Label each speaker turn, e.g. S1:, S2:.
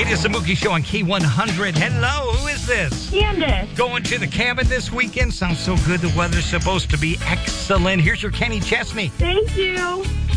S1: It is the Mookie Show on K100. Hello, who is this?
S2: Candace.
S1: Going to the cabin this weekend? Sounds so good. The weather's supposed to be excellent. Here's your Kenny Chesney.
S2: Thank you.